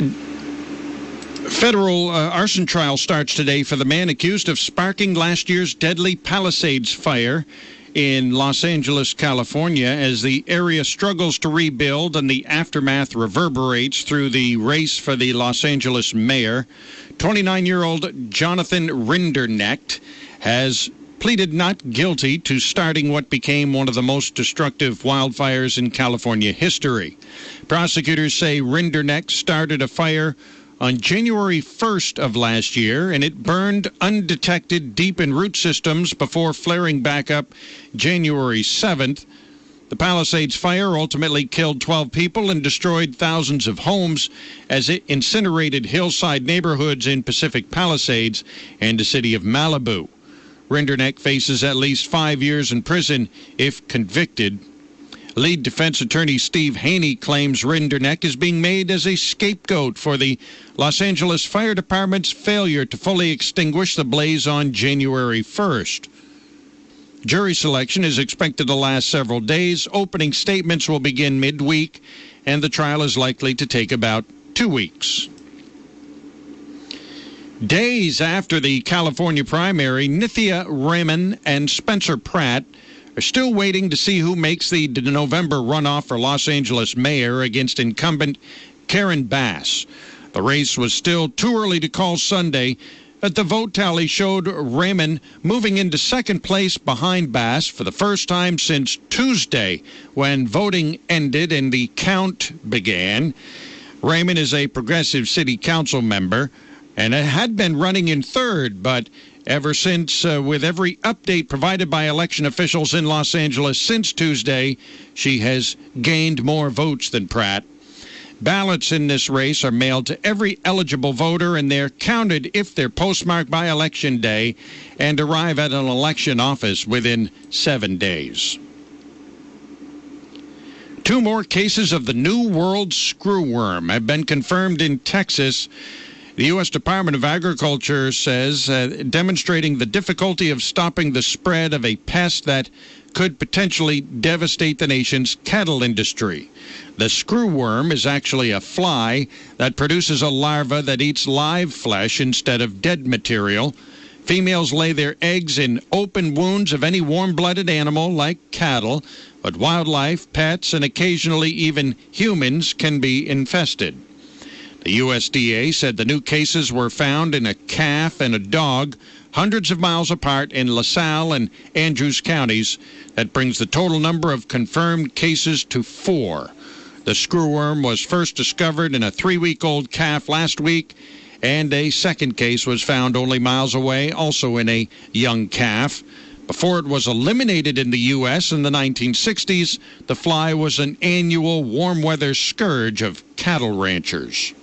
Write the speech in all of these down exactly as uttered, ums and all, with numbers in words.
Federal uh, arson trial starts today for the man accused of sparking last year's deadly Palisades fire in Los Angeles, California, as the area struggles to rebuild and the aftermath reverberates through the race for the Los Angeles mayor. twenty-nine-year-old Jonathan Rinderknecht has pleaded not guilty to starting what became one of the most destructive wildfires in California history. Prosecutors say Rinderknecht started a fire on January first of last year, and it burned undetected deep in root systems before flaring back up January seventh. The Palisades fire ultimately killed twelve people and destroyed thousands of homes as it incinerated hillside neighborhoods in Pacific Palisades and the city of Malibu. Rinderknecht faces at least five years in prison if convicted. Lead defense attorney Steve Haney claims Rinderknecht is being made as a scapegoat for the Los Angeles Fire Department's failure to fully extinguish the blaze on January first. Jury selection is expected to last several days. Opening statements will begin midweek, and the trial is likely to take about two weeks. Days after the California primary, Nithya Raman and Spencer Pratt are still waiting to see who makes the November runoff for Los Angeles mayor against incumbent Karen Bass. The race was still too early to call Sunday, but the vote tally showed Raman moving into second place behind Bass for the first time since Tuesday, when voting ended and the count began. Raman is a progressive city council member and had been running in third, but ever since, uh, with every update provided by election officials in Los Angeles since Tuesday, she has gained more votes than Pratt. Ballots in this race are mailed to every eligible voter, and they're counted if they're postmarked by Election Day and arrive at an election office within seven days. Two more cases of the New World screwworm have been confirmed in Texas. The U S Department of Agriculture says, uh, demonstrating the difficulty of stopping the spread of a pest that could potentially devastate the nation's cattle industry. The screwworm is actually a fly that produces a larva that eats live flesh instead of dead material. Females lay their eggs in open wounds of any warm-blooded animal like cattle, but wildlife, pets, and occasionally even humans can be infested. The U S D A said the new cases were found in a calf and a dog hundreds of miles apart in LaSalle and Andrews counties. That brings the total number of confirmed cases to four. The screwworm was first discovered in a three-week-old calf last week, and a second case was found only miles away, also in a young calf. Before it was eliminated in the U S in the nineteen sixties, the fly was an annual warm-weather scourge of cattle ranchers.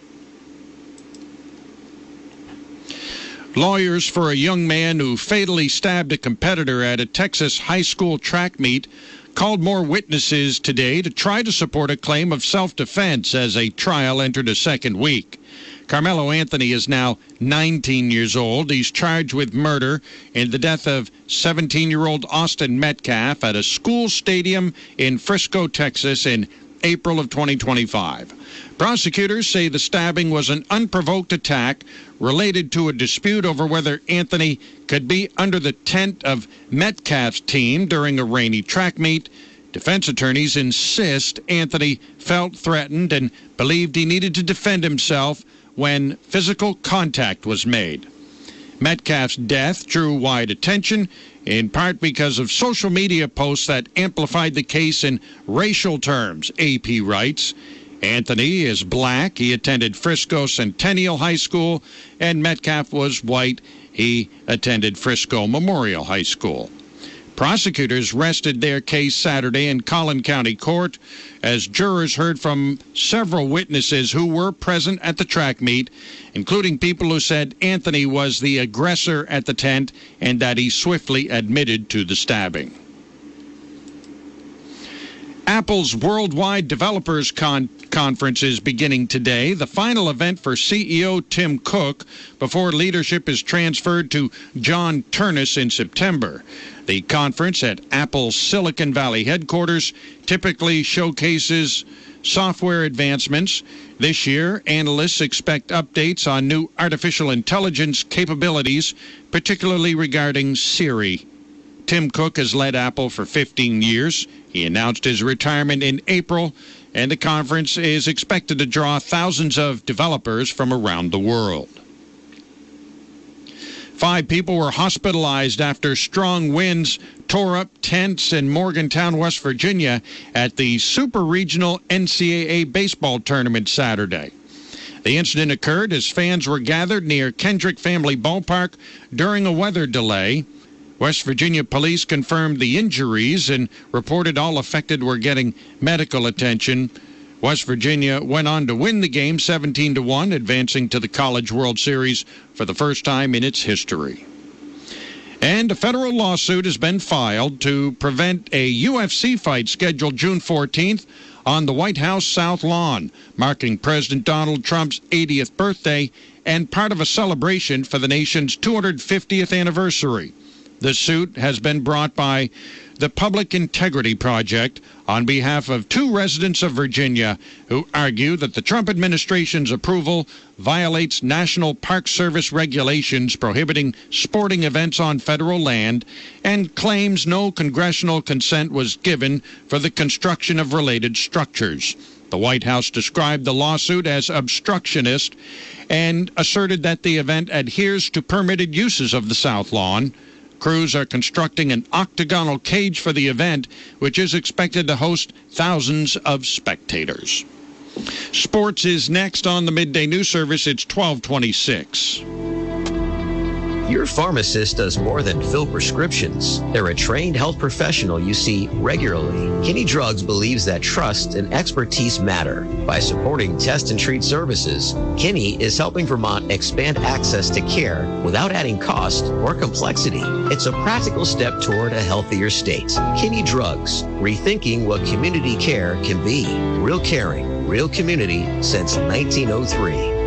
Lawyers for a young man who fatally stabbed a competitor at a Texas high school track meet called more witnesses today to try to support a claim of self-defense as a trial entered a second week. Carmelo Anthony is now nineteen years old. He's charged with murder in the death of seventeen-year-old Austin Metcalf at a school stadium in Frisco, Texas in April of twenty twenty-five. Prosecutors say the stabbing was an unprovoked attack related to a dispute over whether Anthony could be under the tent of Metcalf's team during a rainy track meet. Defense attorneys insist Anthony felt threatened and believed he needed to defend himself when physical contact was made. Metcalf's death drew wide attention, in part because of social media posts that amplified the case in racial terms, A P writes. Anthony is black. He attended Frisco Centennial High School, and Metcalf was white. He attended Frisco Memorial High School. Prosecutors rested their case Saturday in Collin County Court as jurors heard from several witnesses who were present at the track meet, including people who said Anthony was the aggressor at the tent and that he swiftly admitted to the stabbing. Apple's Worldwide Developers Con- Conference is beginning today, the final event for C E O Tim Cook before leadership is transferred to John Ternus in September. The conference at Apple's Silicon Valley headquarters typically showcases software advancements. This year, analysts expect updates on new artificial intelligence capabilities, particularly regarding Siri. Tim Cook has led Apple for fifteen years. He announced his retirement in April, and the conference is expected to draw thousands of developers from around the world. Five people were hospitalized after strong winds tore up tents in Morgantown, West Virginia at the Super Regional N C double A baseball tournament Saturday. The incident occurred as fans were gathered near Kendrick Family Ballpark during a weather delay. West Virginia police confirmed the injuries and reported all affected were getting medical attention. West Virginia went on to win the game seventeen to one, advancing to the College World Series for the first time in its history. And a federal lawsuit has been filed to prevent a U F C fight scheduled June fourteenth on the White House South Lawn, marking President Donald Trump's eightieth birthday and part of a celebration for the nation's two hundred fiftieth anniversary. The suit has been brought by the Public Integrity Project on behalf of two residents of Virginia who argue that the Trump administration's approval violates National Park Service regulations prohibiting sporting events on federal land and claims no congressional consent was given for the construction of related structures. The White House described the lawsuit as obstructionist and asserted that the event adheres to permitted uses of the South Lawn. Crews are constructing an octagonal cage for the event, which is expected to host thousands of spectators. Sports is next on the Midday News Service. It's twelve twenty-six. Your pharmacist does more than fill prescriptions. They're a trained health professional you see regularly. Kinney Drugs believes that trust and expertise matter. By supporting test and treat services, Kinney is helping Vermont expand access to care without adding cost or complexity. It's a practical step toward a healthier state. Kinney Drugs, rethinking what community care can be. Real caring, real community since nineteen oh three.